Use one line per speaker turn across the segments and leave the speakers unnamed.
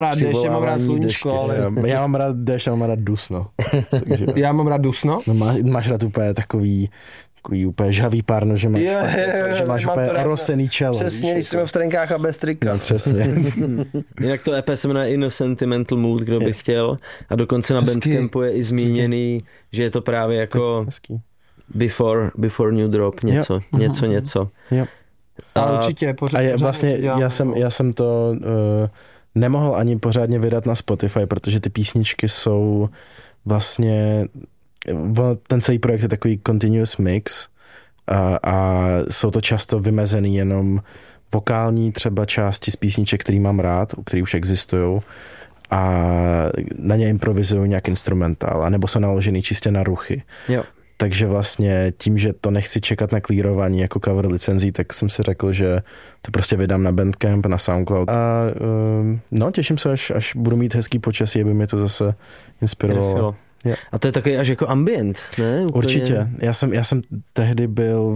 rád déšť, já mám rád sluníčko, ale...
Já mám rád déšť, já mám rád dusno. Takže,
já mám rád dusno?
No, máš rád úplně takový úplně žhavý párno, že máš úplně rosený čelo.
Přesně, když jsem v trenkách a bez trika.
No, přesně.
Jinak to EP se jmenuje In a Sentimental Mood, kdo by chtěl. A dokonce na Bandcampu je i zmíněný, že je to právě jako before New Drop, něco.
Jo.
A určitě, pořád
vlastně já jsem to nemohl ani pořádně vydat na Spotify, protože ty písničky jsou vlastně, ten celý projekt je takový continuous mix a jsou to často vymezený jenom vokální třeba části z písniček, který mám rád, který už existují, a na ně improvizuju nějak instrumentál, anebo jsou naložený čistě na ruchy.
Jo.
Takže vlastně tím, že to nechci čekat na clearování jako cover licenzí, tak jsem si řekl, že to prostě vydám na Bandcamp, na SoundCloud. A těším se, až budu mít hezký počasí, aby mě to zase inspirovalo.
Yeah. A to je takový až jako ambient, ne? Úplně...
Určitě. Já jsem tehdy byl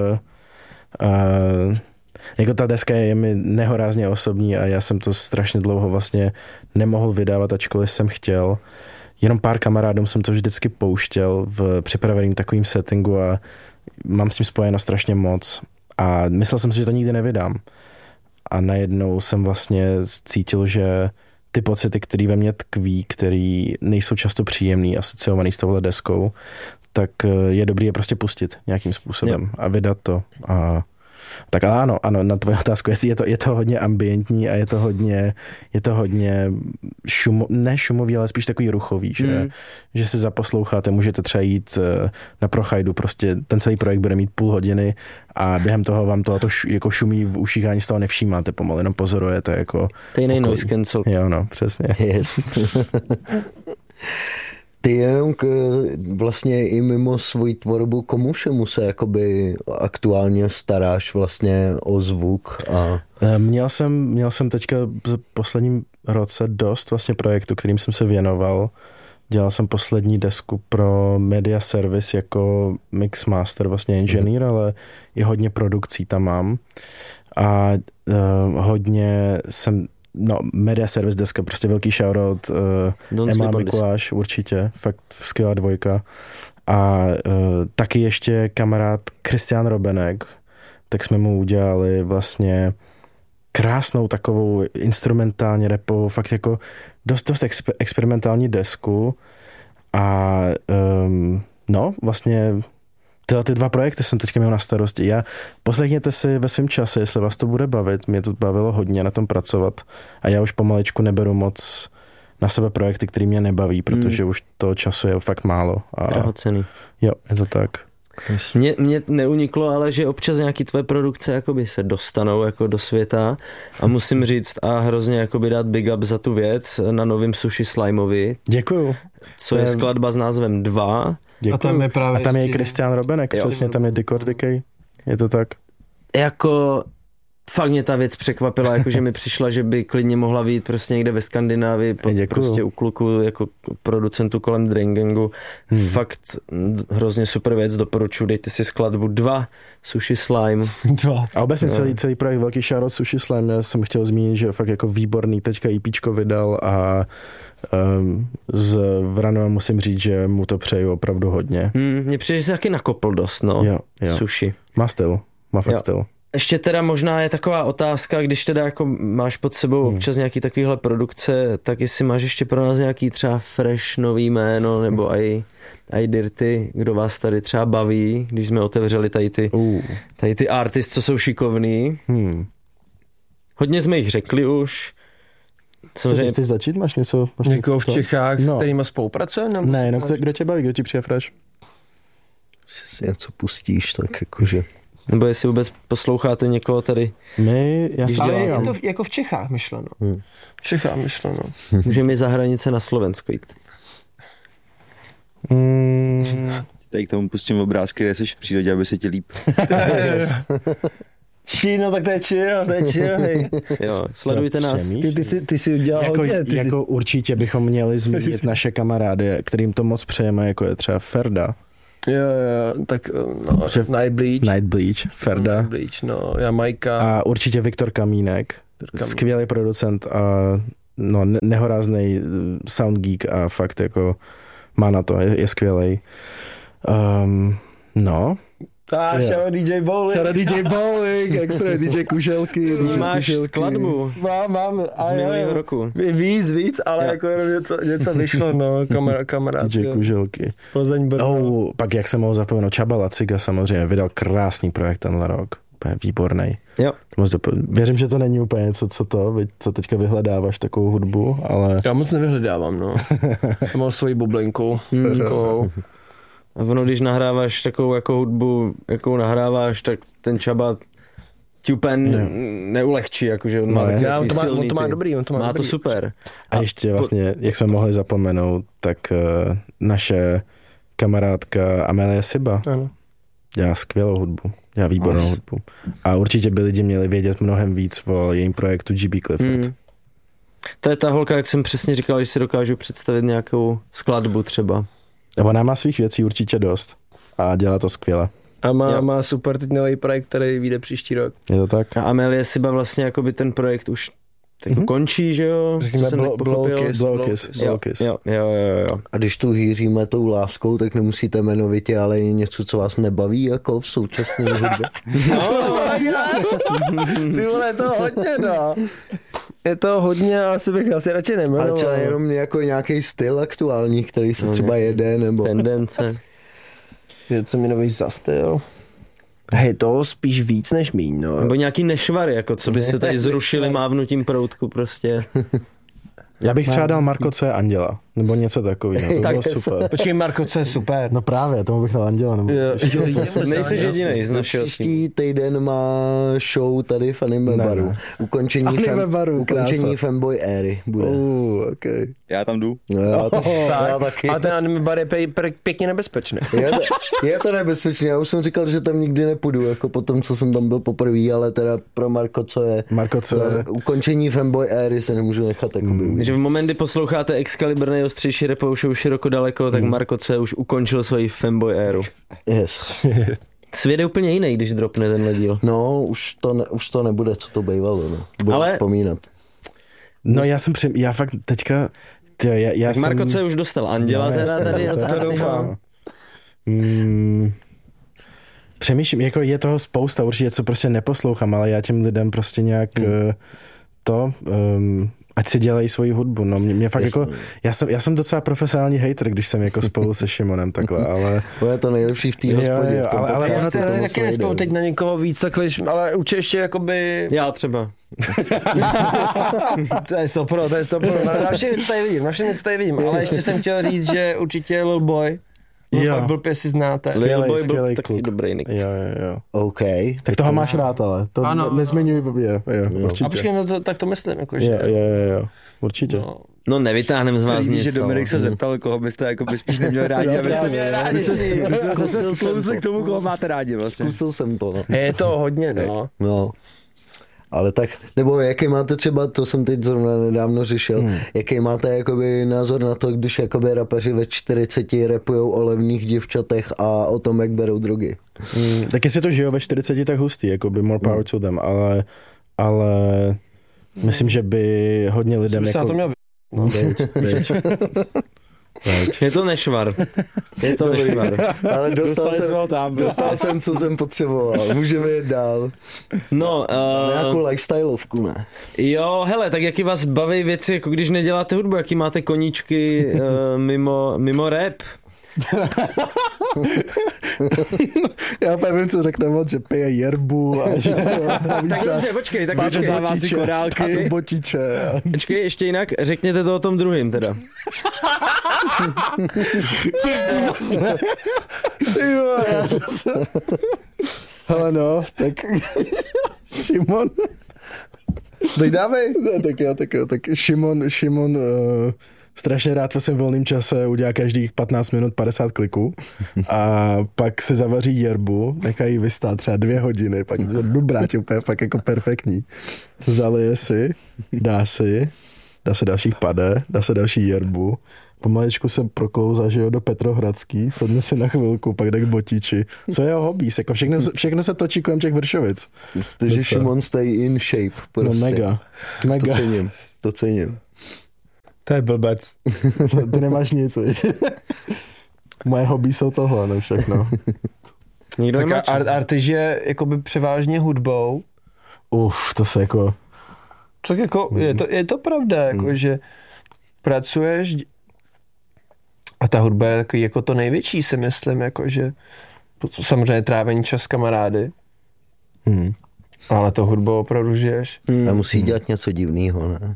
jako ta deska je mi nehorázně osobní a já jsem to strašně dlouho vlastně nemohl vydávat, ačkoliv jsem chtěl. Jenom pár kamarádům jsem to vždycky pouštěl v připraveným takovým settingu a mám s tím spojeno strašně moc. A myslel jsem si, že to nikdy nevydám. A najednou jsem vlastně cítil, že ty pocity, které ve mně tkví, které nejsou často příjemný, asociovaný s touhle deskou, tak je dobrý je prostě pustit nějakým způsobem a vydat to. Tak ano, na tvoji otázku, je to hodně ambientní a je to hodně ne šumový, ale spíš takový ruchový, že si zaposloucháte, můžete třeba jít na prochajdu, prostě ten celý projekt bude mít půl hodiny a během toho vám to jako šumí v uších, ani z toho nevšímáte pomalu, jenom pozorujete jako...
To je noise cancel.
Jo, no, přesně.
Yes. Ty jenom vlastně i mimo svoji tvorbu, komu všemu se jakoby aktuálně staráš vlastně o zvuk?
Měl jsem teďka v posledním roce dost vlastně projektů, kterým jsem se věnoval. Dělal jsem poslední desku pro Media Service jako mixmaster, vlastně engineer, ale i hodně produkcí tam mám. A hodně jsem Media Service deska, prostě velký shoutout, Emma Mikuláš, určitě, fakt skvělá dvojka. A taky ještě kamarád Kristián Robenek, tak jsme mu udělali vlastně krásnou takovou instrumentálně rapovou, fakt jako dost experimentální desku a vlastně tyhle ty dva projekty jsem teďka měl na starosti. Poslechněte si ve svém čase, jestli vás to bude bavit. Mě to bavilo hodně na tom pracovat a já už pomaličku neberu moc na sebe projekty, které mě nebaví, protože už toho času je fakt málo.
Drahocený.
Jo, je to tak.
Mně neuniklo, ale že občas nějaký tvoje produkce jakoby se dostanou jako do světa a musím říct a hrozně jakoby dát big up za tu věc na novým Sushi Slimovi.
Děkuju.
Co je skladba s názvem 2.
Děkuju. A tam je i Kristián Robenek, přesně, tam je Decor Decay. Je to tak?
Jako fakt mě ta věc překvapila, jakože mi přišla, že by klidně mohla vyjít prostě někde ve Skandinávii, prostě u kluku, jako producentu kolem Drangangu. Fakt hrozně super věc, doporučuji, dejte si skladbu 2 Sushi Slime.
2. A obecně celý projekt velký shoutout Sushi Slime, já jsem chtěl zmínit, že fakt jako výborný, teďka EPčko vydal a z Vranu musím říct, že mu to přeju opravdu hodně.
Mně přijde, že se taky nakopl dost,
jo.
Sushi.
Má styl, má fakt styl.
Ještě teda možná je taková otázka, když teda jako máš pod sebou občas nějaký takovýhle produkce, tak jestli máš ještě pro nás nějaký třeba fresh nový jméno, nebo i Dirty, kdo vás tady třeba baví, když jsme otevřeli tady ty artist, co jsou šikovný. Hodně jsme jich řekli už.
Co chceš začít? Máš něco?
Někoho v Čechách, s kterýma spolupracujeme?
Ne, kdo tě baví, kdo ti přijde fresh?
Jestli si něco pustíš, tak jakože...
Nebo jestli vůbec posloucháte někoho tady.
Ale je to jako v Čechách myšleno. V Čechách myšleno.
Můžeme jít za hranice na Slovensko jít.
Tady k tomu pustím obrázky, kde jsi v přírodě, aby se ti líp.
No tak to je chill, hej.
Jo, sledujte nás.
Ty jsi udělal hodně.
Jako určitě bychom měli zmínit naše kamarády, kterým to moc přejeme, jako je třeba Ferda.
Jo, tak Night Bleach,
Ferda.
Jamajka.
A určitě Viktor Kamínek, skvělý producent a nehoráznej sound geek a fakt jako má na to, je skvělej.
Shout DJ Bowling.
Shout DJ Bowling, extra DJ Kuželky.
Máš skladbu.
Mám.
Z minulého roku.
Víc, ale jako jenom něco vyšlo, kamarád.
DJ Kuželky.
Plzeň Brno.
Pak jak jsem mohl zapomenout, Csaba Laciga samozřejmě vydal krásný projekt tenhle rok. Úplně výborný.
Jo.
Věřím, že to není úplně něco, co teďka vyhledáváš takovou hudbu, ale...
Já moc nevyhledávám, no. Já mám svoji bublenku.
A ono, když nahráváš takovou jako hudbu, jakou nahráváš, tak ten Csaba ti úplně neulehčí, jakože on má
on to má dobrý.
Má to super.
A ještě vlastně, jak jsme mohli zapomenout, tak naše kamarádka Amelie Siba dělá skvělou hudbu. Dělá výbornou hudbu. A určitě by lidi měli vědět mnohem víc o jejím projektu GB Clifford.
To je ta holka, jak jsem přesně říkal, že si dokážu představit nějakou skladbu třeba.
Ona má svých věcí určitě dost a dělá to skvěle.
A má super teď nový projekt, který vyjde příští rok.
Je to tak?
A Amelie Siba vlastně jakoby ten projekt už končí, že jo?
Řekněme
Blowkiss.
Jo.
A když tu hýříme tou láskou, tak nemusíte jmenovitě, ale je něco, co vás nebaví jako v současné hudbě.
Ty vole, je to hodně, no. Je to hodně, asi bych radši nemenoval.
Ale třeba jenom jako nějaký styl aktuální, který se třeba jede, nebo...
Tendence.
Co mi nový za styl? Hej, to spíš víc než míň, no.
Nebo nějaký nešvary, jako co byste tady zrušili mávnutím proutku prostě.
Já bych třeba dal Marko, co je Anděla, nebo něco takového, to bylo super.
Počkej, Marko, co je super?
No právě, tomu bych dal Anděla.
Nejsi jedinej z našeho
Příští týden má show tady v Anime Baru. Ukončení Fanboy éry bude.
Okay.
Já tam jdu.
Já taky.
A ten Anime Bar je pěkně nebezpečný.
Je to nebezpečný, já už jsem říkal, že tam nikdy nepůjdu, jako po tom, co jsem tam byl poprvé, ale teda pro Marko, co je ukončení Fanboy éry se nemůžu nechat
v moment, kdy posloucháte Excalibur nejostřejší rapovou show Široko daleko, tak Marko C. už ukončil svoji fanboy éru.
Yes.
Svět je úplně jiný, když dropne tenhle díl.
No, už to nebude, co to bývalo, no. Budu vzpomínat.
No, já fakt teďka...
Tak Marko C. už dostal Anděla teda tady.
To doufám.
Přemýšlím, jako je toho spousta, určitě co prostě neposlouchám, ale já těm lidem prostě nějak ať si dělají svoji hudbu, no mě fakt jako, já jsem docela profesionální hater, když jsem jako spolu se Šimonem takhle, ale...
To je to nejlepší v té hospodě.
Ale já se taky nespolu teď na někoho víc, takhle, ale určitě ještě jakoby...
Já třeba.
To je stopro. Na všem tady vidím, ale ještě jsem chtěl říct, že určitě Lil Boy. Blbě si znáte.
Lil Boy byl taky
kluk.
dobrý nick.
Jo.
OK.
Tak toho máš rád, ale to nezmiňuj, určitě.
A počkej, tak to myslím, jakože.
Jo, určitě.
No nevytáhneme z vás nic.
Že Dominik se zeptal, koho byste jako by spíš neměl rádi, abyste se sklouzli k tomu, koho máte rádi vlastně.
Zkusil jsem to, no.
Je to hodně,
no. Ale tak, nebo jaký máte třeba, to jsem teď zrovna nedávno řešil, jaký máte jakoby názor na to, když jakoby rapeři ve 40 rapujou o levných děvčatech a o tom, jak berou drogy.
Tak jestli to žijou ve 40, tak hustý, jakoby more power to them, ale myslím, že by hodně lidem jako...
to měl
Je to nešvar.
Ale dostal jsem, co jsem potřeboval. Můžeme jít dál.
No,
nějakou lifestyleovku, ne?
Jo, hele, tak jaký vás baví věci, jako když neděláte hudbu, jaký máte koníčky mimo rap?
Já nevím, co řekne on, že pije jerbu a že
tak dobře, počkej.
Státu botiče.
Počkej, ještě jinak, řekněte to o tom druhým teda.
Hele no, tak Šimon.
Dávej.
Tak jo, tak Šimon strašně rád ve svém volném čase udělá každých 15 minut 50 kliků a pak se zavaří jerbu, nechají vystát třeba 2 hodiny, pak to dobrá, úplně fakt jako perfektní. Zalije si, dá si dá se další pade, dá se další jerbu. Pomalečku se proklouzá, že jo, do Petrohradský, sedne si na chvilku, pak jde k Botiči. Co je jeho hobbies? Jako všechno se točí kolem těch Vršovic.
Takže Šimon stay in shape. Prostě.
No mega.
To cením.
To je blbec.
Ty nemáš nic, viď? Moje hobby jsou tohle, no všechno.
Nikdo nemá čas. Artyž je jakoby převážně hudbou.
To se jako...
Tak jako, je to pravda, jako, že pracuješ a ta hudba je takový jako to největší, si myslím, jako, že samozřejmě trávení čas s kamarády, ale to hudbou opravdu žiješ.
A musí dělat něco divného, ne?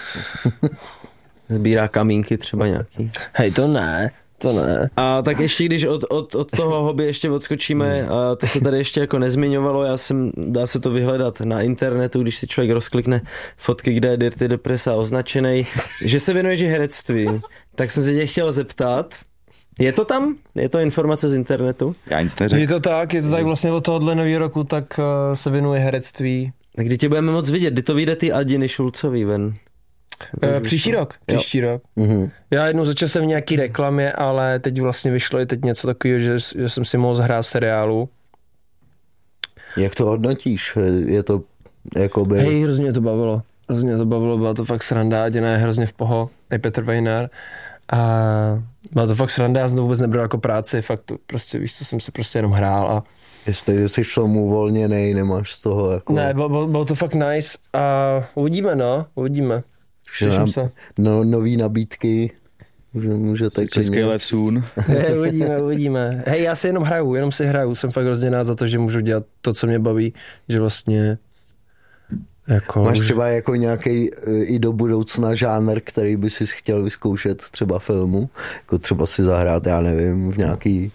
Sbírá kamínky třeba nějaký.
Hej, to ne.
A tak ještě když od toho hobby ještě odskočíme, a to se tady ještě jako nezmiňovalo, dá se to vyhledat na internetu, když si člověk rozklikne fotky, kde je Dirty Depressa označenej, že se věnuješ i herectví. Tak jsem se tě chtěl zeptat, je to tam? Je to informace z internetu?
Já nic neřekl.
Je to tak vlastně od tohohle nového roku, tak se věnuje herectví.
Tak kdy tě budeme moc vidět? Kdy to vyjde ty Adiny Šulcový ven?
Příští rok. Mm-hmm. Já jednou začal jsem v nějaký reklamě, ale teď vlastně vyšlo i teď něco takového, že jsem si mohl zahrát v seriálu.
Jak to hodnotíš? Je to jakoby...
Hej, hrozně to bavilo, byla to fakt sranda, Adina je hrozně v poho, i Petr Vejnar. A byla to fakt sranda, já jsem to vůbec nebral jako práci, fakt to prostě, víš co, jsem si prostě jenom hrál a...
Jestli jsi tomu uvolněnej, nemáš z toho jako...
Ne, bylo to fakt nice a uvidíme. Těším se.
No, nový nabídky, můžete
Český Lev soon.
Uvidíme. Hej, já si jenom si hraju, jsem fakt hrozně rád za to, že můžu dělat to, co mě baví, že vlastně jako...
Máš třeba jako nějaký i do budoucna žánr, který by si chtěl vyzkoušet třeba filmu, jako třeba si zahrát, já nevím, v nějaký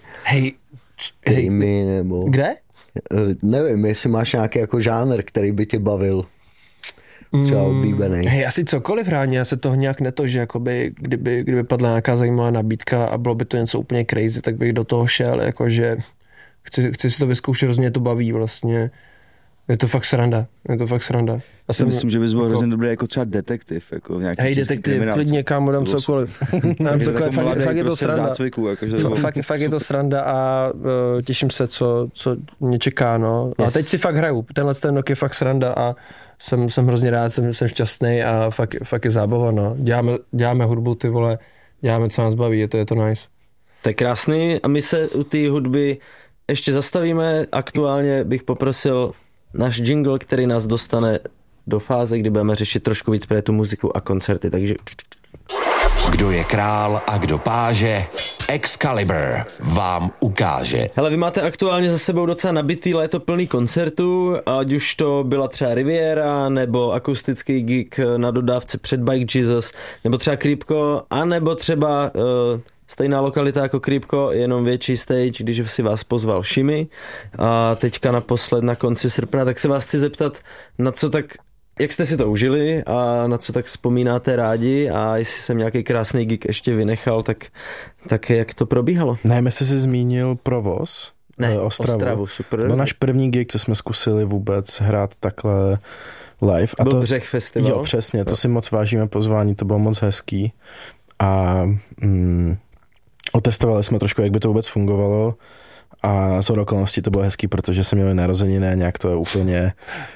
týmy nebo...
Kde?
Nevím, jestli máš nějaký jako žánr, který by tě bavil. Třeba oblíbený.
Hej, asi cokoliv ráně, já se toho nějak že jakoby, kdyby padla nějaká zajímavá nabídka a bylo by to něco úplně crazy, tak bych do toho šel, jakože chci si to vyzkoušet, hrozně to baví vlastně. Je to fakt sranda.
Já si myslím, že bys byl hrozně dobrý jako třeba detektiv. Jako
hej, detektiv, klidně kámo, dám cokoliv. Fakt je to sranda.
Zácviku, jakože
fakt je to sranda a těším se, co mě čeká, no. A teď si fakt hraju. Ten rok je fakt sranda a jsem hrozně rád, jsem šťastný a fakt je zábava, no. Děláme hudbu, ty vole, děláme, co nás baví, je to nice.
To je krásný a my se u té hudby ještě zastavíme. Aktuálně bych poprosil náš jingle, který nás dostane do fáze, kdy budeme řešit trošku víc pro tu muziku a koncerty, takže...
Kdo je král a kdo páže, Excalibur vám ukáže.
Hele, vy máte aktuálně za sebou docela nabitý léto plný koncertů, ať už to byla třeba Riviera, nebo akustický gig na dodávce před Bike Jesus, nebo třeba Creepko, a nebo třeba stejná lokalita jako Creepko, jenom větší stage, když si vás pozval Shimi. A teďka naposled na konci srpna, tak se vás chci zeptat, na co tak... Jak jste si to užili a na co tak vzpomínáte rádi a jestli jsem nějaký krásný gig ještě vynechal, tak jak to probíhalo?
Ne, my jsi zmínil Provoz.
Ne,
Ostravu,
super.
To byl náš první gig, co jsme zkusili vůbec hrát takhle live. A
byl
to
Břeh festival.
Jo, přesně, to si moc vážíme pozvání, to bylo moc hezký. A otestovali jsme trošku, jak by to vůbec fungovalo. A z okolností to bylo hezký, protože jsme měli narozeniny, nějak to úplně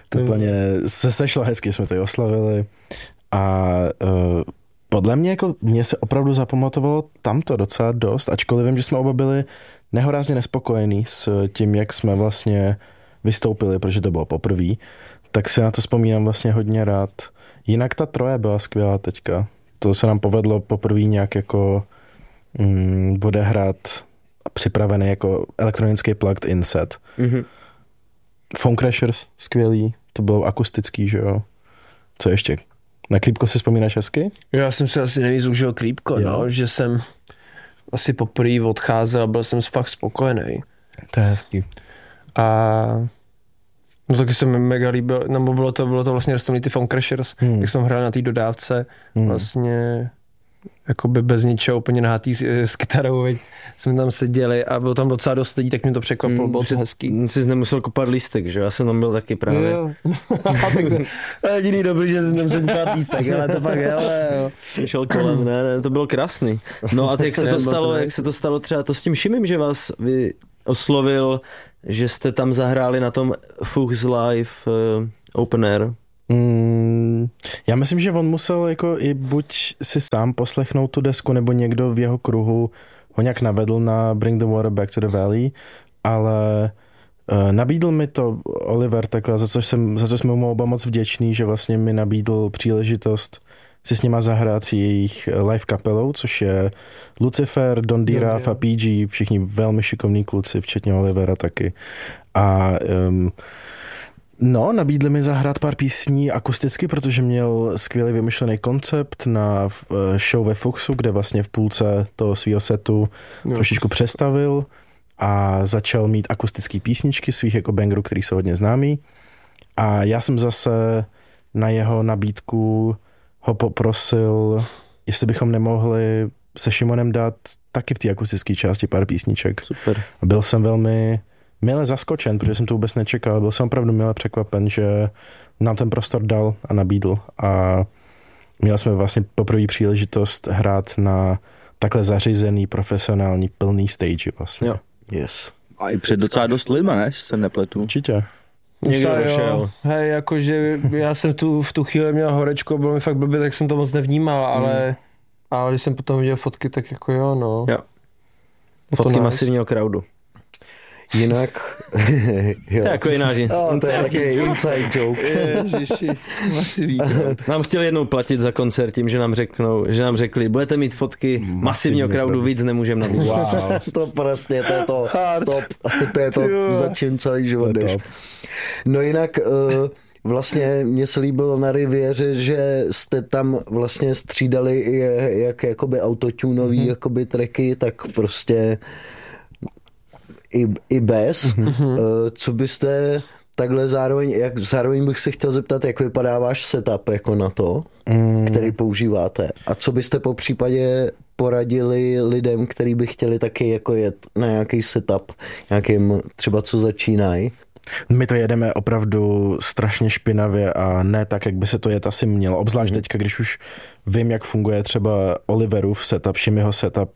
se sešlo hezky, jsme to i oslavili. A podle mě, jako mě se opravdu zapamatovalo tamto docela dost, ačkoliv vím, že jsme oba byli nehorázně nespokojení s tím, jak jsme vlastně vystoupili, protože to bylo poprvé, tak si na to vzpomínám vlastně hodně rád. Jinak ta Troje byla skvělá teďka. To se nám povedlo poprvé nějak jako odehrát připravený jako elektronický plugged in set. Mm-hmm. Phone Crashers, skvělý, to bylo akustický, že jo. Co ještě? Na Creepko si vzpomínáš hezky?
Já jsem si asi nejvíc užil Creepko, no, že jsem asi poprvé odcházel a byl jsem fakt spokojený.
To je hezký.
A no taky se mi mega líbil, nebo bylo to vlastně rostomný ty Phone Crashers, jak jsme hráli na té dodávce, vlastně jakoby bez ničeho, úplně nahatý s kytarou, veď jsme tam seděli a bylo tam docela dost lidí, tak mě to překvapilo, bylo to hezký.
Jsi nemusel kopat lístek, že? Já jsem tam byl taky právě.
Jo.
Jediný dobrý, že jsem nemusel kopat lístek, ale to pak hele, jo. Šel kolem, ne, to bylo krásný. No a jak se to stalo třeba to s tím Šimim, že vás oslovil, že jste tam zahráli na tom Fuchs Live Open Air?
Já myslím, že on musel jako i buď si sám poslechnout tu desku, nebo někdo v jeho kruhu ho nějak navedl na Bring the Water Back to the Valley, ale nabídl mi to Oliver takhle, za co jsme mu oba moc vděční, že vlastně mi nabídl příležitost si s nima zahrát si jejich live kapelou, což je Lucifer, Don Diraf a PG, všichni velmi šikovní kluci, včetně Olivera taky. A nabídli mi zahrát pár písní akusticky, protože měl skvělý vymyšlený koncept na show ve Fuchsu, kde vlastně v půlce toho svýho setu trošičku přestavil a začal mít akustické písničky svých jako bangerů, který jsou hodně známý. A já jsem zase na jeho nabídku ho poprosil, jestli bychom nemohli se Šimonem dát taky v té akustické části pár písniček.
Super.
A byl jsem velmi mile zaskočen, protože jsem to vůbec nečekal. Byl jsem opravdu mile překvapen, že nám ten prostor dal a nabídl. A měli jsme vlastně poprvé příležitost hrát na takhle zařízený, profesionální, plný stage vlastně.
Jo.
Yes.
A i před docela dost lidma, ne? Se nepletu.
Určitě.
Někdo došel.
Hej, jakože já jsem v tu chvíli měl horečku, bylo mi fakt blbě, tak jsem to moc nevnímal, ale když jsem potom viděl fotky, tak jako jo, no.
Jo. Fotky masivního crowdu.
Jinak...
To je jako jiná žít.
To je taky inside joke.
Ježiši, masivní.
Nám chtěli jednou platit za koncert tím, že nám řekli, budete mít fotky masivního crowdu, víc nemůžeme nabídnout.
Wow. To prostě, to je to top. To je to, za čím celý život jdeš. No jinak... Vlastně mně se líbilo na Riviéře, že jste tam vlastně střídali jak jakoby autotunový jakoby tracky, tak prostě i bez. Co byste takhle zároveň bych se chtěl zeptat, jak vypadá váš setup jako na to, který používáte. A co byste po případě poradili lidem, kteří by chtěli taky jako jet na nějaký setup, nějakým třeba co začínají?
My to jedeme opravdu strašně špinavě a ne tak, jak by se to jet asi mělo. Obzvlášť teďka, když už vím, jak funguje třeba Oliverův setup, Šimiho setup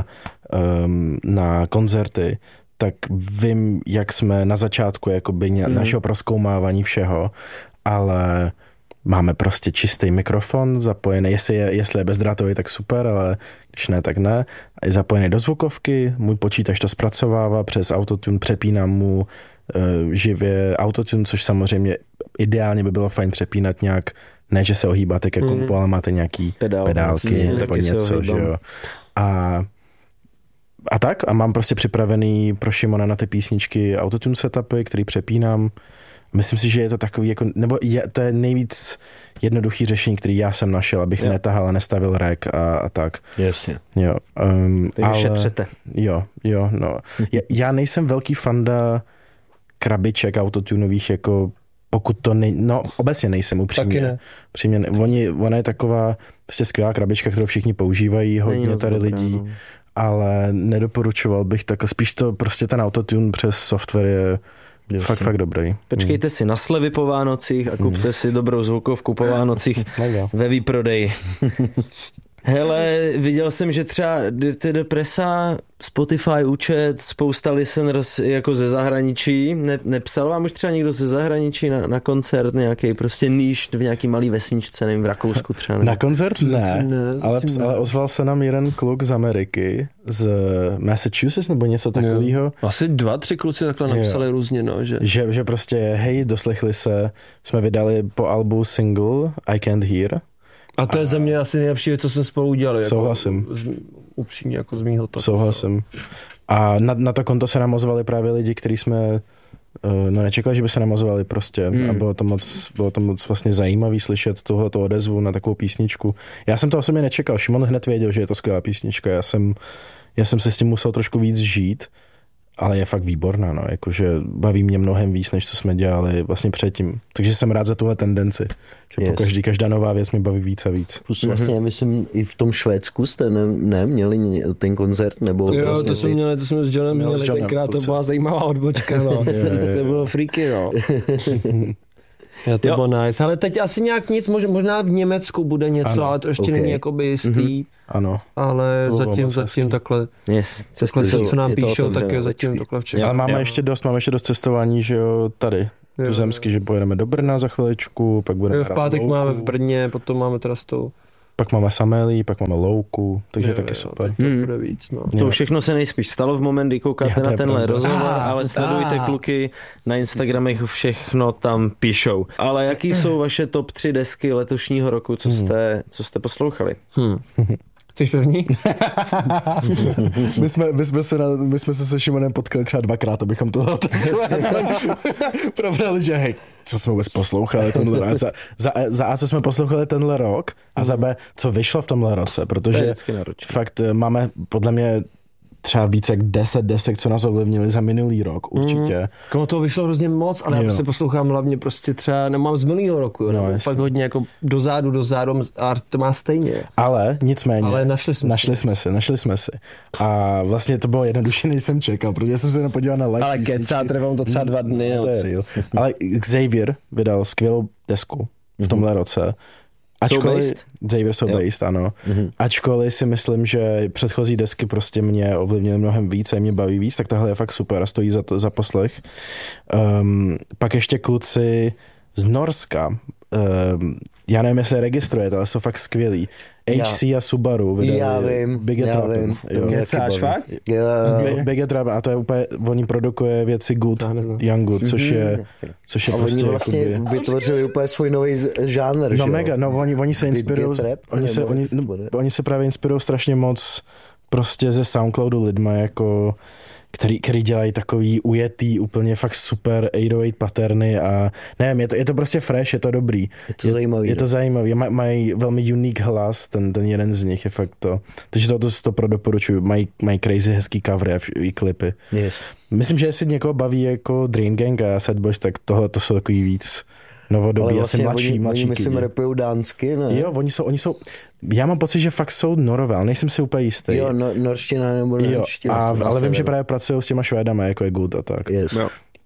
na koncerty, tak vím, jak jsme na začátku jakoby našeho prozkoumávání všeho, ale máme prostě čistý mikrofon zapojený, jestli je bezdrátový, tak super, ale když ne, tak ne. Je zapojený do zvukovky, můj počítač to zpracovává přes autotune, přepínám mu živě autotune, což samozřejmě ideálně by bylo fajn přepínat nějak, ne, že se ohýbáte ke kompu, ale máte nějaký pedálky nebo něco, že jo. A tak, a mám prostě připravený pro Šimona na ty písničky autotune setupy, který přepínám. Myslím si, že je to takový, jako, nebo to je nejvíc jednoduchý řešení, který já jsem našel, abych netahal a nestavil rek a tak.
Jasně.
Jo.
Takže šetřete.
Jo, no. Já nejsem velký fanda krabiček autotunových, jako pokud to obecně nejsem upřímně.
Taky ne.
Upřímně, ona je taková prostě skvělá krabička, kterou všichni používají, hodně tady lidí, ale nedoporučoval bych takhle. Spíš to prostě ten autotune přes software je fakt dobrý.
Počkejte si na slevy po Vánocích a kupte si dobrou zvukovku po Vánocích ve výprodeji. Hele, viděl jsem, že třeba Dirty Depressa, Spotify účet, spousta listeners jako ze zahraničí. Nepsal vám už třeba někdo ze zahraničí na koncert nějaký prostě níž v nějaký malý vesničce, nevím, v Rakousku třeba? Nevím.
Na koncert ne, ale ozval se nám jeden kluk z Ameriky, z Massachusetts nebo něco takového.
Asi 2-3 kluci takhle napsali různě, no,
že prostě hej, doslechli se, jsme vydali po albu single I Can't Hear.
A to je za mě asi nejlepší věc, co jsme spolu udělali.
Souhlasím.
Jako, upřímně, jako z mýho to.
Souhlasím. A na to konto se nám ozvali právě lidi, kteří jsme nečekali, že by se nám ozvali prostě. A bylo to moc vlastně zajímavý slyšet tohleto odezvu na takovou písničku. Já jsem to osobně nečekal. Šimon hned věděl, že je to skvělá písnička. Já jsem se s tím musel trošku víc žít. ale je fakt výborná, no, jakože baví mě mnohem víc, než co jsme dělali vlastně předtím. Takže jsem rád za tuhle tendenci, že po každá nová věc mi baví víc a víc.
Plus vlastně, myslím, i v tom Švédsku jste měli ten koncert, nebo
jo,
vlastně
to jsme s Johnem měli tenkrát, to byla zajímavá odbočka, no. To bylo freaky, no. Jo, to bylo nice, ale teď asi nějak nic, možná v Německu bude něco, ano, ale to ještě není jakoby jistý.
Ano.
Ale zatím takhle, co nám píšou, tak je zatím takhle v Čechách.
Ale máme ještě dost cestování, že jo, tady. Tuzemsky, že pojedeme do Brna za chviličku, pak budeme
v pátek máme v Brně, potom máme Trastou.
Pak máme Samelí, pak máme Louku, takže je taky super.
To bude víc, no.
To všechno se nejspíš stalo v moment, kdy koukáte na tenhle rozhovor, ale sledujte kluky na Instagramech, všechno tam píšou. Ale jaký jsou vaše top 3 desky letošního roku, co jste poslouchali?
Chceš první?
my jsme se Šimonem potkali třeba 2krát, abychom to probrali, že hej, co jsme vůbec poslouchali tenhle rok. Za A, co jsme poslouchali tenhle rok a za B, co vyšlo v tomhle roce, protože fakt máme podle mě třeba více jak 10 desek, co nás ovlivnili za minulý rok, určitě.
Komu toho vyšlo hrozně moc, ale já se poslouchám hlavně prostě třeba, nemám z minulýho roku, pak hodně jako dozadu a to má stejně.
Ale nicméně,
ale
našli jsme si. A vlastně to bylo jednodušší, než jsem čekal, protože jsem se nepodíval na live
ale kecá, trvalo to třeba 2 dny.
To je real. Ale Xavier vydal skvělou desku v tomhle roce. Xavier So Based, ano. Ačkoliv si myslím, že předchozí desky prostě mě ovlivnily mnohem víc a mě baví víc, tak tahle je fakt super a stojí za poslech. Pak ještě kluci z Norska, já nevím, jestli registrujete, ale jsou fakt skvělý. HC a Subaru vydali Big Trap.
Kecáš fakt?
Big Trap a to je úplně, oni produkuje věci Good, Young Good, což je
a
prostě
oni vlastně vytvořili úplně svůj nový žánr,
no
že
mega, no oni se inspirují, oni se právě inspirují strašně moc prostě ze Soundcloudu lidma, jako který dělají takový ujetý, úplně fakt super 808 patterny a nevím, je to prostě fresh, je to dobrý.
Je to zajímavý.
Je to zajímavý, mají velmi unique hlas, ten jeden z nich je fakt to. Takže to pro doporučuju, mají crazy hezký covery a klipy.
Yes.
Myslím, že jestli někoho baví jako Dream Gang a Sad Boys, tak tohle to jsou takový víc novodobí,
vlastně
asi mladší.
Oni myslím rapujou dánsky, ne?
Jo, oni jsou, já mám pocit, že fakt jsou norové, ale nejsem si úplně jistý.
Jo, norština nebo norština.
Ale vím, že právě pracují s těma Švédama, jako je Good a tak.
Yes.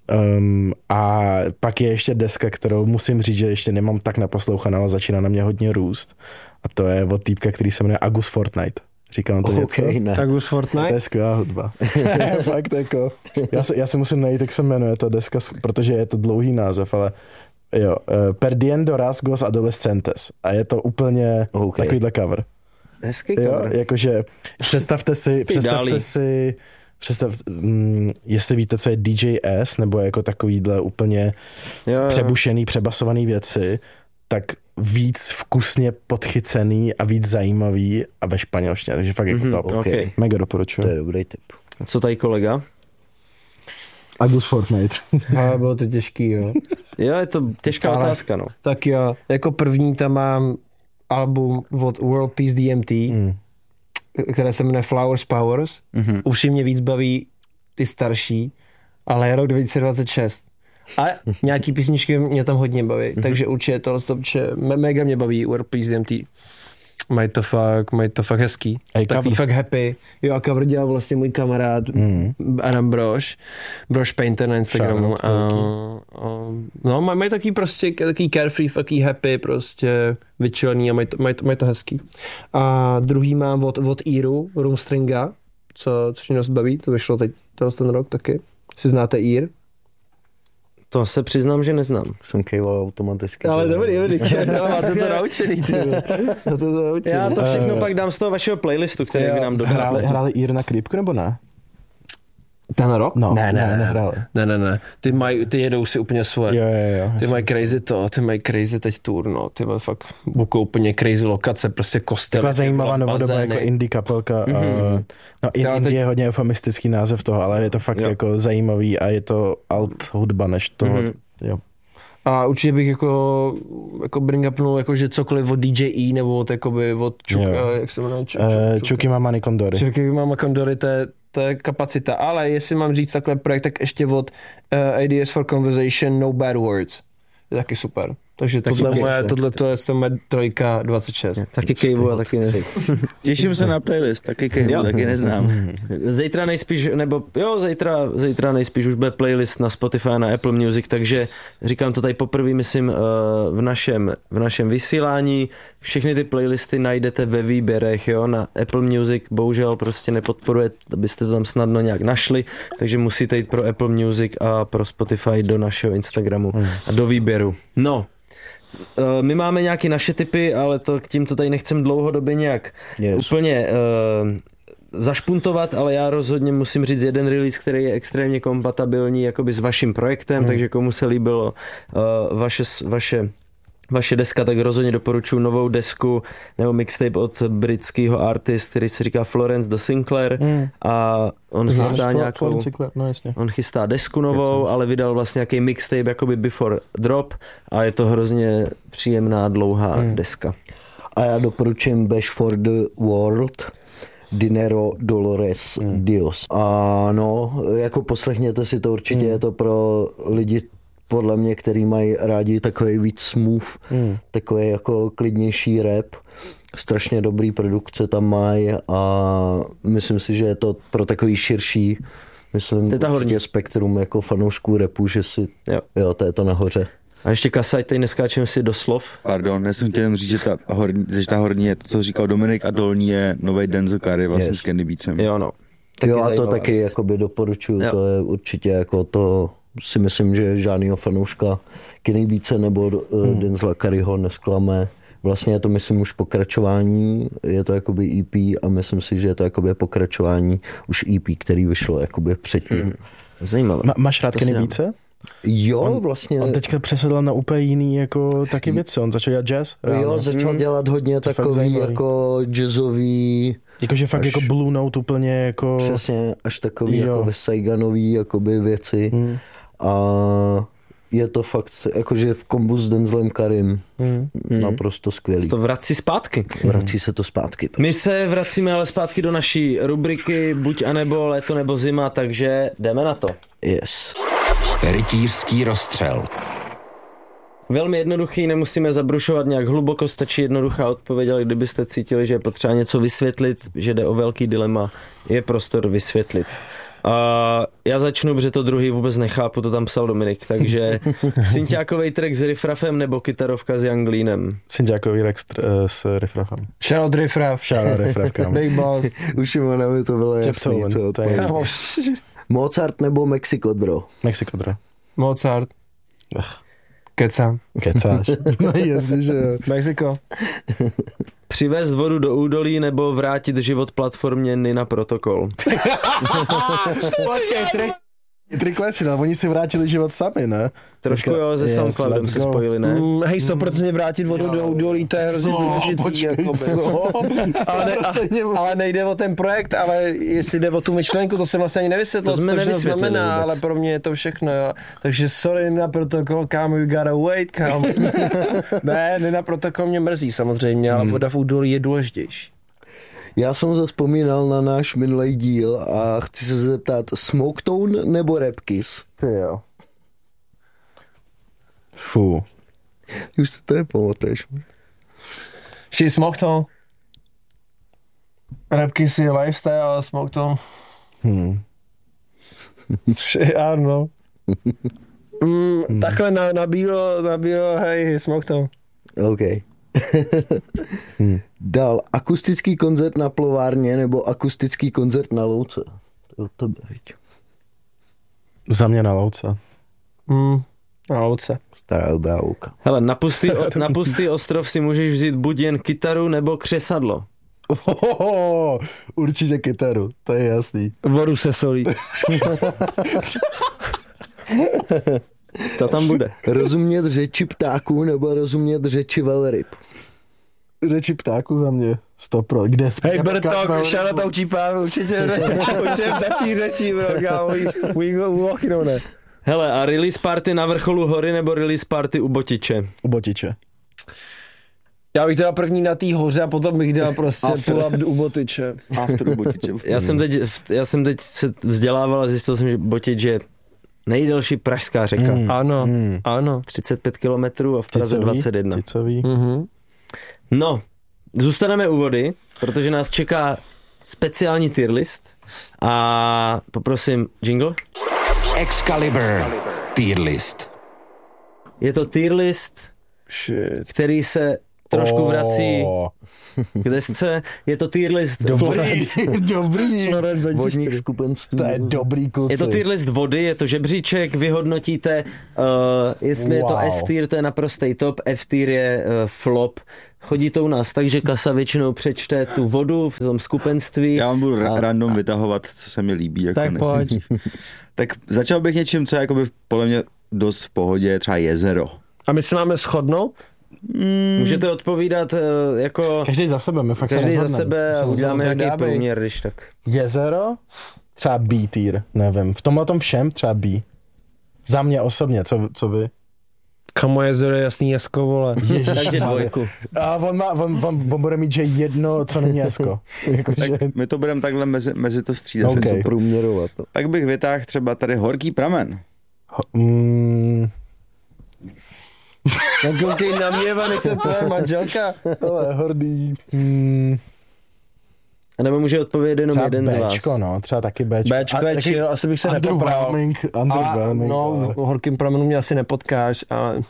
A pak je ještě deska, kterou musím říct, že ještě nemám tak naposlouchanou, ale začíná na mě hodně růst. A to je od týpka, který se jmenuje Agus Fortnite. Říkám to něco?
Ne.
Agus Fortnite?
To je skvělá hudba. Fakt jako. Já si musím najít, jak se jmenuje ta deska, protože je to dlouhý název, ale jo, Perdiendo Rasgos Adolescentes. A je to úplně takovýhle cover.
Hezký cover.
Jo, jakože představte si, jestli víte, co je DJS, nebo jako takovýhle úplně přebušený, přebasovaný věci, tak víc vkusně podchycený a víc zajímavý a ve španělštině, takže fakt jako top.
Okay.
Mega doporučuji.
To je dobrý tip.
Co tady kolega?
Agus Fortnite.
Ale bylo to těžký, jo.
Jo, je to těžká otázka, no.
Tak jo, jako první tam mám album od World Peace DMT, které se jmenuje Flowers Powers. Už si mě víc baví ty starší, ale je rok 2026. A nějaký písničky mě tam hodně baví, takže určitě tohle mega mě baví World Peace DMT. Mají to fakt hezký. Takový fakt happy. Jo, a cover dělal vlastně můj kamarád Adam Broš Painter na Instagramu. No, mají takový prostě takový carefree, takový happy, prostě vyčilený a mají to hezký. A druhý mám od Earu, Roomstringa, což mě dost baví, to vyšlo teď ten rok taky. Si znáte Ear?
To se přiznám, že neznám.
Jsem kejval automaticky.
Ale dobrý, máte to naučený, ty.
Já to všechno pak dám z toho vašeho playlistu, který vy nám dodáte.
Hráli Ear na Creepku nebo ne?
Ten rok?
No,
nehráli. Ne. Ty jedou si úplně svoje.
Jo.
Ty mají crazy teď tour, no. Ty mají fakt bukou úplně crazy lokace, prostě kostel.
Taková zajímavá novodoba jako indie kapelka. Indie je hodně eufemistický název toho, ale je to fakt jako zajímavý a je to alt hudba než toho. Jo.
A určitě bych jako bring upnul, jako že cokoliv od DJE nebo od Chuck, jak se jmenuje?
Chucky Mama Kondory.
Chucky Mama Kondory, to je to je kapacita, ale jestli mám říct takhle projekt, tak ještě od Ideas for Conversation, No Bad Words. Je taky super. Takže tohle to je trojka 26.
Taky kejvu a taky neznám.
Těším se na playlist, taky kejvu, taky neznám.
Zítra nejspíš, zítra nejspíš už bude playlist na Spotify a na Apple Music, takže říkám to tady poprvé, myslím, v našem vysílání. Všechny ty playlisty najdete ve výběrech, jo, na Apple Music bohužel prostě nepodporuje, abyste to tam snadno nějak našli, takže musíte jít pro Apple Music a pro Spotify do našeho Instagramu a do výběru. No, my máme nějaké naše tipy, ale tím to tady nechcem dlouhodobě nějak úplně zašpuntovat, ale já rozhodně musím říct jeden release, který je extrémně kompatibilní jakoby s vaším projektem, takže komu se líbilo vaše deska, tak rozhodně doporučuji novou desku nebo mixtape od britského artist, který se říká Florence de Sinclair a on chystá nějakou, on chystá desku novou, ale vydal vlastně nějaký mixtape jakoby before drop a je to hrozně příjemná dlouhá deska.
A já doporučím Bash for the World, Dinero Dolores Dios. A no, jako poslechněte si to určitě, je to pro lidi podle mě, který mají rádi takový víc smooth, takový jako klidnější rap. Strašně dobrý produkce tam mají a myslím si, že je to pro takový širší, myslím, určitě spektrum jako fanoušků rapu, že si, jo, to je to nahoře.
A ještě Kasaj, tady neskáčem si do slov.
Pardon, já jsem chtěl jen říct, že ta horní je to, co říkal Dominik, a dolní je nový Denzel Curry vlastně s Candy Beatsem.
Jo, no.
Jo, a to taky jakoby doporučuju, to je určitě jako to, si myslím, že žádnýho fanouška Kenny Beatse nebo Denzela Curryho nesklame. Vlastně je to, myslím, už pokračování, je to jakoby EP a myslím si, že je to jakoby pokračování už EP, který vyšlo jakoby předtím.
Zajímavé.
Máš rád Kenny Beatse?
Jo, vlastně.
On teďka přesedl na úplně jiný jako taky věci, on začal dělat jazz?
Jo, začal dělat hodně takový jako jazzový.
Jakože fakt až, jako Blue Note úplně jako.
Přesně, až takový jako Saiganový jakoby věci. A je to fakt, jakože v kombu s Denzelem Currym naprosto skvělý.
To vrací zpátky.
Vrací se to zpátky.
My se vracíme ale zpátky do naší rubriky Buď a nebo léto nebo zima, takže jdeme na to.
Yes.
Rytířský rozstřel.
Velmi jednoduchý, nemusíme zabrušovat nějak hluboko, stačí jednoduchá odpověď, ale kdybyste cítili, že je potřeba něco vysvětlit, že jde o velký dilema, je prostor vysvětlit. Já začnu, protože to druhý vůbec nechápu, to tam psal Dominik, takže synťákovej track s riffrafem nebo kytarovka s Young Leanem?
Synťákový track s riffrafem.
Shoutout riffraf.
Shoutout riffraf, kam.
Big boss.
Už Šimona to bylo jasný, co to je. Mozart nebo Mexicodro?
Mexicodro.
Mozart. Kecám.
Kecáš. No jasně, že jo.
Mexiko.
Přivést vodu do údolí nebo vrátit život platformě Nina Protocol?
Počkej, Trick question, oni si vrátili život sami, ne?
Trošku jo, se SoundCloudem se spojili, ne?
Hej, 100% vrátit vodu do údolí, to je hrozně důležitý. Ale nejde o ten projekt, ale jestli jde o tu myšlenku, to jsem vlastně ani nevysvětlil,
to jsme nevysvětlili
znamená, ale pro mě je to všechno, jo. Takže sorry na protokol, kámo, you gotta wait, kámo. Ne, na protokol mě mrzí samozřejmě, ale voda v údolí je důležitější.
Já jsem zavzpomínal na náš minulý díl a chci se zeptat, Smoketone nebo Rap Kiss?
Jo.
Fú.
Už si to nepamatuješ.
She Smoketone. Rap Kiss je lifestyle, ale Smoketone. Ano. Takhle nabílo, hej, Smoketone.
OK. Dál, akustický koncert na plovárně nebo akustický koncert na louce? To by viď.
Za mě na louce.
Na louce.
Stará dobrá louka.
Hele, na pustý ostrov si můžeš vzít buď jen kytaru nebo křesadlo.
Určitě kytaru, to je jasný.
Vodu se solí. To tam bude.
Rozumět řeči ptáků nebo rozumět řeči velryb?
Řeči ptáků za mě. 100%. Kde jsi?
Hej, Brtok, šanotou čípá, určitě dačí řečí, bro, kámo, we walking on it.
Hele, a release party na vrcholu hory nebo release party u Botiče?
U Botiče.
Já bych teda první na té hoře a potom bych dal prostě pull-up u Botyče.
After u Botiče.
Já jsem teď se vzdělával a zjistil jsem, že Botič je nejdelší pražská řeka.
Ano.
35 kilometrů a v Praze 21.
Ticový.
No, zůstaneme u vody, protože nás čeká speciální tier list a poprosím jingle.
Excalibur Tier List.
Je to tier list, který se trošku vrací k desce. Je to tier list
Dobrý.
Vodních skupenství.
To je dobrý, kluci.
Je to tier list vody, je to žebříček, vyhodnotíte, jestli je to S tier, to je naprostej top, F tier je flop. Chodí to u nás tak, že kasa většinou přečte tu vodu v tom skupenství.
Já vám budu random vytahovat, co se mi líbí. Jako
Tak pojď.
Tak začal bych něčím, co je jakoby podle mě dost v pohodě, třeba jezero.
A my se máme shodnout?
Můžete odpovídat jako...
Každý za sebe, my fakt
Každý
se
za sebe a uděláme
tak
nějaký
dávej.
průměr, když tak.
Jezero, třeba B tier, nevím. V tomhle tom všem třeba B. Za mě osobně, co vy?
Kamo jezero je jasný jesko, vole.
Takže dvojku.
A on bude mít, že jedno, co není jesko. Jakože...
Tak my to budeme takhle mezi to střídat.
Okay.
Průměrovat to.
Tak bych vytáhl třeba tady horký pramen.
Tak koukej na mě, Vany, se tvoje manželka.
Ale hordý.
A nebo může odpovědět jenom
Třeba
jeden z
Bčko,
vás.
no, třeba taky Bčko.
Béčko je chill, asi bych se nepopral.
Underwhelming.
No, v horkým pramenu mě asi nepotkáš,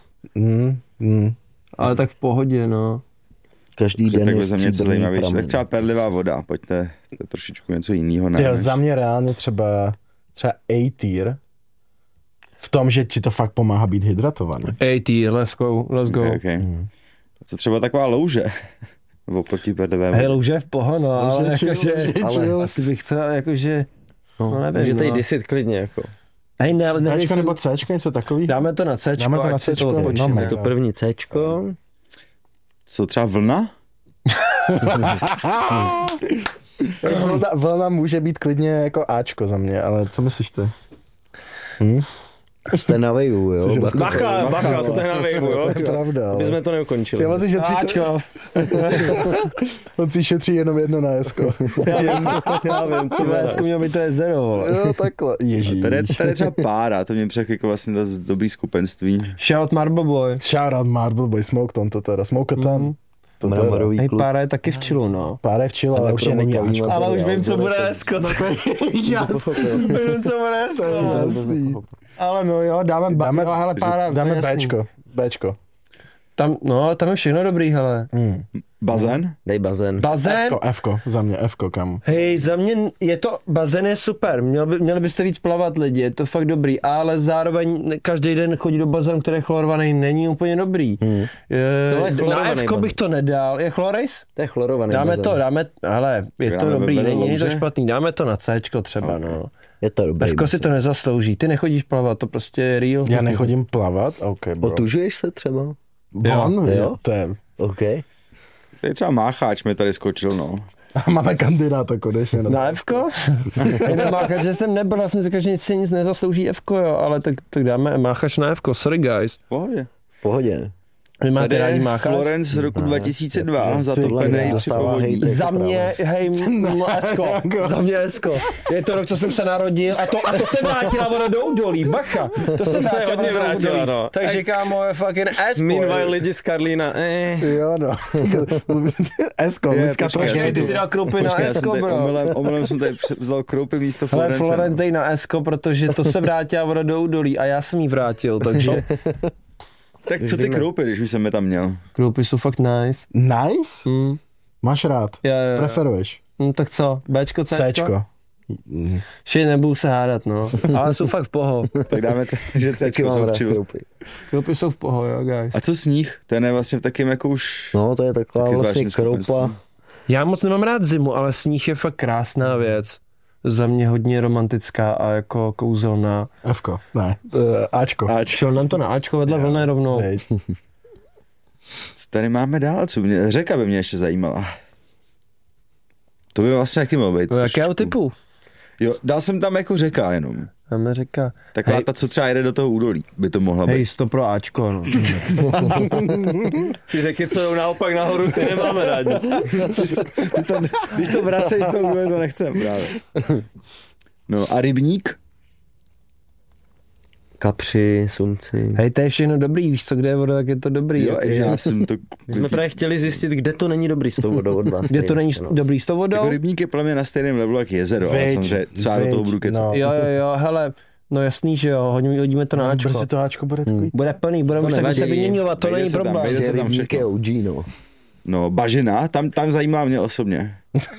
ale tak v pohodě, no.
Každý den
Takhle
je
za mě něco
stříbrný
zajímavější.
pramen.
Tak třeba perlivá voda, pojďte, to je trošičku něco jiného.
Tyjo, za mě reálně třeba A tier, v tom, že ti to fakt pomáhá být hydratovaný.
AT, let's go.
Okay. Co třeba taková louže? Oproti perlivé vodě.
Hej, louže je v poho, no, ale jakože,
ale
asi bych to jakože, no nevím,
Můžete jí
no.
disit klidně, jako.
Hej, ne, ale
Bčko
nejsem,
nebo Cčko, něco takový?
dáme to na Cčko,
Dáme to na
ať si
Cčko,
to odpočíme.
no,
Je to první Cčko.
Co třeba vlna?
Vlna může být klidně jako Ačko za mě, ale co myslíš ty?
Jste na vejvu, jo?
Bacha, jste na vejvu, jo?
To je pravda, ale...
My jsme to neukončili.
On si šetří, on si šetří jenom jedno na Esko.
Já vím, co Vésko mělo být to jezero, vole.
Jo, takhle. Ježíš.
Tady je třeba pára, to mě překvyklo vlastně dost dobrý skupenství.
Shout Marble Boy.
Shoutout Marble Boy, Smoketon to teda. Smoketon. To teda.
Mramorový
Hej,
klub.
pára je taky v chillu, no.
Pár je v chill, ale už je není Ačko.
Ale už vím, co bude Esko.
No to je jasný.
Už vím, co bude
To je
Esko.
jasný.
Ale no jo, dáme jo, hele, pára,
Dáme
to je jasný.
Bčko.
Tam je všechno dobrý, hele.
Bazén?
Dej bazén.
Bazén,
Fko, za mě Fko, kam.
hej, za mě je to, bazén je super, měli byste víc plavat lidi, je to fakt dobrý, ale zároveň každý den chodit do bazénu, který je chlorovaný, není úplně dobrý.
Tohle je
Na
chlorovaný
Fko bych
bazén.
to nedal, je chlorejs?
To je chlorovaný
Dáme
bazén.
hele, je to
Dáme
dobrý,
vedle
není to
louže?
špatný, dáme to na Cčko třeba, no.
Je to dobrý.
Fko si to nezaslouží, ty nechodíš plavat, to prostě je real.
Já nechodím plavat? OK, bro.
Otužuješ se třeba?
Von?
Jo.
To je...
OK.
Tady třeba Mácháč mi tady skočil, no.
Máme kandidáta konečně.
Na Fko? Máchač, že jsem nebyl, já jsem říkal, že si nic nezaslouží Fko, jo, ale tak dáme Máchač na Fko, sorry guys.
V pohodě.
V pohodě.
Vy máte
Tady
rádi
je
Máchač?
Florence z roku 2002, zatopený při povodí.
Za mě, hej, Esko, za mě Esko. Je to rok, co jsem se narodil a to se vrátila voda do údolí, bacha. To se
hodně
voda do
vrátila,
údolí.
no.
Takže kámo, je fucking S.
Meanwhile lidi z Karlína,
Jo, no. Esko, lidská
počkej,
tragédie.
Ty si dal kroupy na
Já jsem
Esko,
tady
bro.
omylem jsem tady vzal kroupy místo
Ale
Florence.
Florence dej na Esko, protože to se vrátila voda do údolí a já jsem jí vrátil, takže
Tak co ty kroupy, když už jsem je tam měl?
kroupy jsou fakt nice.
Nice? Máš rád?
Jo.
Preferuješ?
No tak co, Bčko, Cčko?
Cčko.
Všichni nebudu se hádat, no. Ale jsou fakt v poho.
Tak dáme, že Cčko jsou v chillu.
Kroupy jsou v poho, jo, guys.
A co sníh? Ten je vlastně v takým jako už...
No, to je taková
Taky
vlastně
zvláštní
kroupa.
skupenství.
Já moc nemám rád zimu, ale sníh je fakt krásná věc. Za mě hodně romantická a jako kouzelná.
Fko. Ne. Ačko.
Šel nám to na Ačko vedle vlny rovnou.
Dej.
Co tady máme dál? Co mě, řeka by mě ještě zajímala. To by vlastně jaký mělo být.
Jakého
trošičku.
typu?
Jo, dal jsem tam jako řeka jenom.
Amerika.
Taková ta, co třeba jede do toho údolí, by to mohla být.
Hej, 100 pro Ačko, no.
Ty řeky, co jdou naopak nahoru, ty nemáme rádi.
Když to vracej z toho údolí, to nechcem právě. No a rybník?
Kapři, sumci.
Hej, to je všechno dobrý, víš co, kde je voda, tak je to dobrý.
Jo,
jako,
já jsem to...
My jsme právě chtěli zjistit, kde to není dobrý s tou vodou od vás.
kde to není dobrý s tou vodou?
Jako rybník je podle mě na stejném levelu jak jezero, ale samozřejmě co já do toho budu kecat.
no.
Jo, hele, no jasný, že jo, hodíme to na Ačko.
Brzy to Ačko bude takový.
Bude plný, budeme už taky se vyměňovat, to
Vejde
není
se tam,
problém.
vejde se tam
Rybník je
všechno.
OG, no.
No, bažina, tam zajímá mě osobně.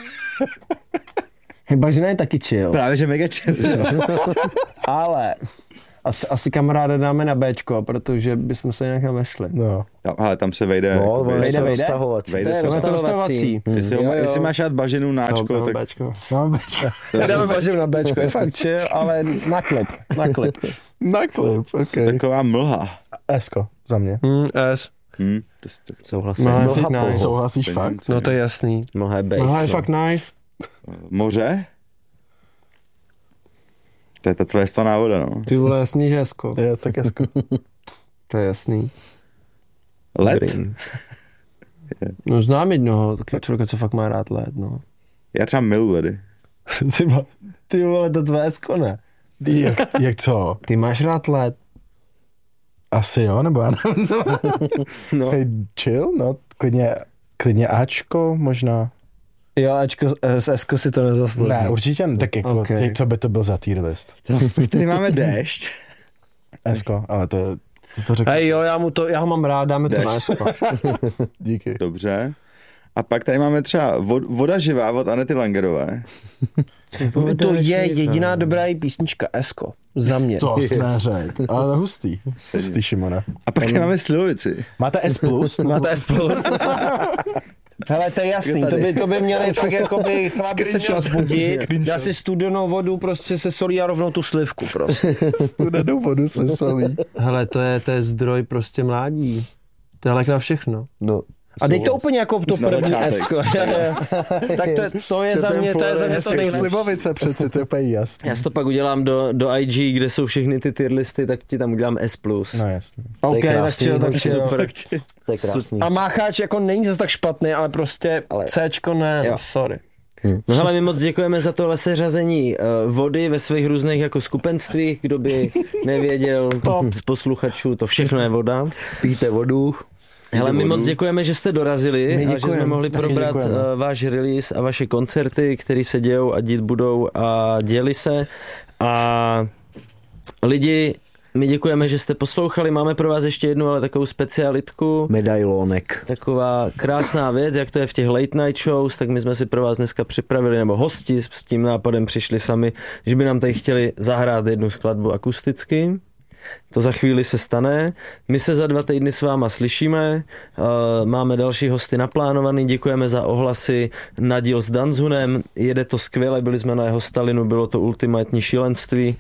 Hej, bažina je taky chill.
Právě, že mega chill.
Ale asi kamaráda dáme na Bčko, protože bychom se nějak nevešli.
No.
Ale tam se vejde.
No,
jako
on je
vejde,
to
vejde.
roztahovací.
Vejde se.
To je roztahovací.
Jestli máš rád bažinu na Ačko, tak
Bčko.
No, Bčko.
Dáme bažinu na Bčko, je fakt chill, ale na klip.
Na klip, ok.
taková mlha.
Esko, za mě.
S.
Souhlasím.
No,
Mlha,
nice.
souhlasíš fakt?
No to je jasný.
Mlha je base.
No, je
no.
fakt nice.
Moře? To je ta tvoje slaná voda, no.
Ty vole, jasný, že Esko.
Je, tak Esko.
To je jasný.
Led?
Green.
No znám jednoho, takového člověka, co fakt má rád led, no.
Já třeba milu ledy.
Ty vole, to tvoje Esko, ne?
Jak co?
Ty máš rád led.
Asi jo, nebo já nevím.
No.
Hej, chill, no, klidně Ačko možná.
Jo, Ačko, s Esko si to nezaslouží.
Ne, určitě ne, tak jako,
Okay.
co by to byl za tier list?
Tady máme déšť.
Esko, ale to řekl.
Hej jo, já ho mám rád, dáme to na Esko.
Díky.
Dobře. A pak tady máme třeba Voda živá od Anety Langerové.
To je jediná dobrá její písnička, Esko. Za mě.
To jsi neřek, ale hustý. Hustý, Šimone.
A pak tady máme Slivovici.
Máte S+?
Máte S+. Hele, to je jasný, to by měli fakt jakoby chlap by se měl zbudit, dá si studenou vodu prostě se solí a rovnou tu slivku prostě.
Studenou vodu se solí.
Hele, to je zdroj prostě mládí. To je lék na všechno.
No.
A dej to úplně jako to první
začátek.
Esko. Tak to je za mě, to nejlepší.
Slivovice přeci, to je úplně jasný.
Já si to pak udělám do IG, kde jsou všechny ty tier listy, tak ti tam udělám S+.
No jasný.
OK, tak
krásný,
chill, tak
tak
chill.
Super.
To je krásný.
A Mácháč jako není zase tak špatný, ale prostě Cčko ne,
Jo.
no, sorry.
No hele, my moc děkujeme za tohle seřazení vody ve svých různých jako skupenstvích, kdo by nevěděl z posluchačů, to všechno je voda.
Pijte vodu.
Hele, my moc děkujeme, že jste dorazili a že jsme
děkujeme,
mohli
taky
probrat
děkujeme.
váš release a vaše koncerty, které se dějou a dít budou a děli se. A lidi, my děkujeme, že jste poslouchali, máme pro vás ještě jednu, ale takovou specialitku.
Medailonek.
Taková krásná věc, jak to je v těch late night shows, tak my jsme si pro vás dneska připravili, nebo hosti s tím nápadem přišli sami, že by nám tady chtěli zahrát jednu skladbu akusticky. To za chvíli se stane. My se za 2 týdny s váma slyšíme, máme další hosty naplánovaný, děkujeme za ohlasy na díl s Danzunem, jede to skvěle, byli jsme na jeho Stalinu, bylo to ultimátní šílenství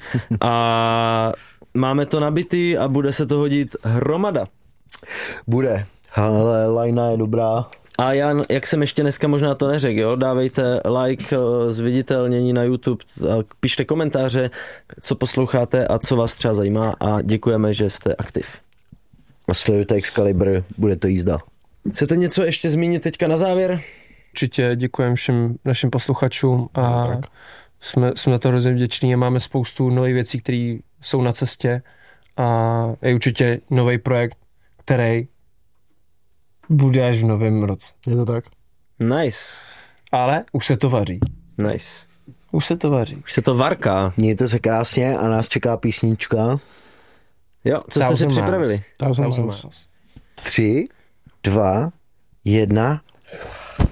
a máme to nabitý a bude se to hodit hromada.
Bude. Ale lajna je dobrá.
A Jan, jak jsem ještě dneska možná to neřekl, jo? Dávejte like, zviditelnění na YouTube, pište komentáře, co posloucháte a co vás třeba zajímá a děkujeme, že jste aktiv.
A sledujte Excalibur, bude to jízda.
Chcete něco ještě zmínit teďka na závěr?
Určitě děkujeme všem našim posluchačům a jsme na to hrozně vděční a máme spoustu nových věcí, které jsou na cestě a je určitě nový projekt, který bude až v novém roce.
Je to tak?
Nice.
Ale už se to vaří.
Nice.
Už se to vaří.
Už se to varká.
Mějte se krásně a nás čeká písnička.
Jo, co jste si připravili?
1000 miles.
3, 2, 1.